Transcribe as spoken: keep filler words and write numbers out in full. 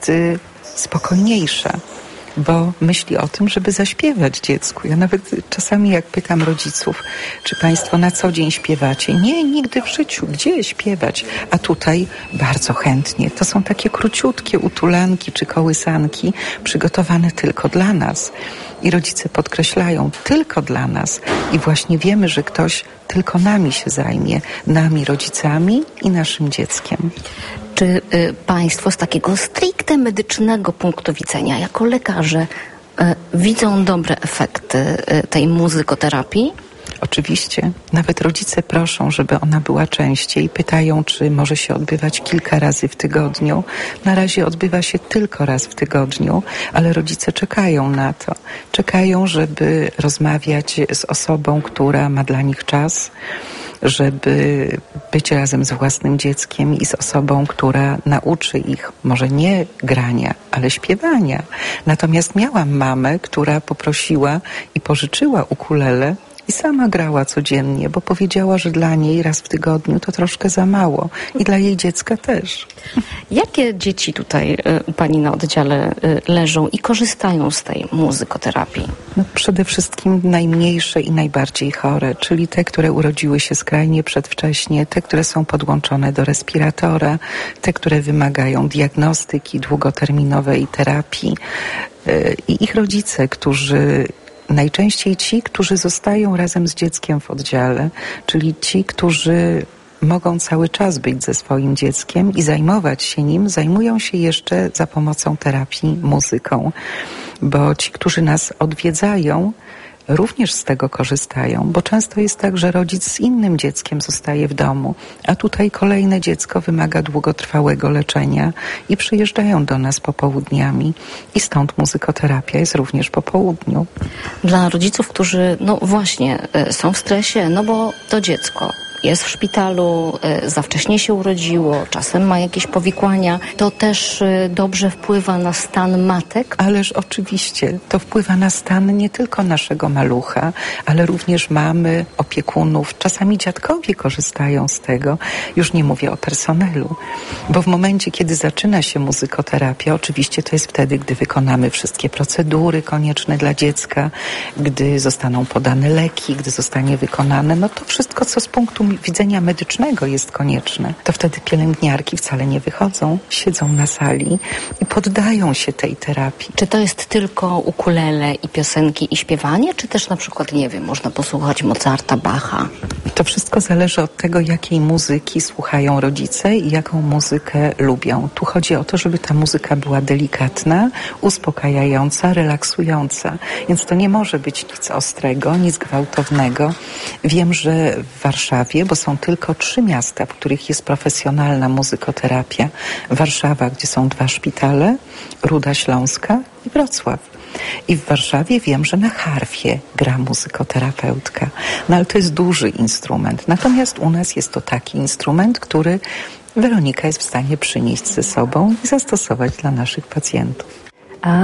jest y, spokojniejsza, bo myśli o tym, żeby zaśpiewać dziecku. Ja nawet czasami jak pytam rodziców, czy państwo na co dzień śpiewacie? Nie, nigdy w życiu. Gdzie śpiewać? A tutaj bardzo chętnie. To są takie króciutkie utulanki czy kołysanki przygotowane tylko dla nas. I rodzice podkreślają, tylko dla nas. I właśnie wiemy, że ktoś tylko nami się zajmie. Nami, rodzicami i naszym dzieckiem. Czy y, państwo z takiego stricte medycznego punktu widzenia, jako lekarze, y, widzą dobre efekty y, tej muzykoterapii? Oczywiście. Nawet rodzice proszą, żeby ona była częściej. Pytają, czy może się odbywać kilka razy w tygodniu. Na razie odbywa się tylko raz w tygodniu, ale rodzice czekają na to. Czekają, żeby rozmawiać z osobą, która ma dla nich czas, żeby być razem z własnym dzieckiem i z osobą, która nauczy ich może nie grania, ale śpiewania. Natomiast miałam mamę, która poprosiła i pożyczyła ukulele i sama grała codziennie, bo powiedziała, że dla niej raz w tygodniu to troszkę za mało i dla jej dziecka też. Jakie dzieci tutaj u pani na oddziale leżą i korzystają z tej muzykoterapii? No, przede wszystkim najmniejsze i najbardziej chore, czyli te, które urodziły się skrajnie przedwcześnie, te, które są podłączone do respiratora, te, które wymagają diagnostyki, długoterminowej terapii i ich rodzice, którzy najczęściej ci, którzy zostają razem z dzieckiem w oddziale, czyli ci, którzy mogą cały czas być ze swoim dzieckiem i zajmować się nim, zajmują się jeszcze za pomocą terapii muzyką. Bo ci, którzy nas odwiedzają, również z tego korzystają, bo często jest tak, że rodzic z innym dzieckiem zostaje w domu, a tutaj kolejne dziecko wymaga długotrwałego leczenia i przyjeżdżają do nas popołudniami i stąd muzykoterapia jest również po południu. Dla rodziców, którzy no właśnie są w stresie, no bo to dziecko jest w szpitalu, za wcześnie się urodziło, czasem ma jakieś powikłania, to też dobrze wpływa na stan matek? Ależ oczywiście, to wpływa na stan nie tylko naszego malucha, ale również mamy, opiekunów, czasami dziadkowie korzystają z tego. Już nie mówię o personelu, bo w momencie, kiedy zaczyna się muzykoterapia, oczywiście to jest wtedy, gdy wykonamy wszystkie procedury konieczne dla dziecka, gdy zostaną podane leki, gdy zostanie wykonane, no to wszystko, co z punktu widzenia medycznego jest konieczne, to wtedy pielęgniarki wcale nie wychodzą, siedzą na sali i poddają się tej terapii. Czy to jest tylko ukulele i piosenki i śpiewanie, czy też na przykład, nie wiem, można posłuchać Mozarta, Bacha? To wszystko zależy od tego, jakiej muzyki słuchają rodzice i jaką muzykę lubią. Tu chodzi o to, żeby ta muzyka była delikatna, uspokajająca, relaksująca. Więc to nie może być nic ostrego, nic gwałtownego. Wiem, że w Warszawie, bo są tylko trzy miasta, w których jest profesjonalna muzykoterapia. Warszawa, gdzie są dwa szpitale, Ruda Śląska i Wrocław. I w Warszawie wiem, że na harfie gra muzykoterapeutka. No ale to jest duży instrument. Natomiast u nas jest to taki instrument, który Weronika jest w stanie przynieść ze sobą i zastosować dla naszych pacjentów.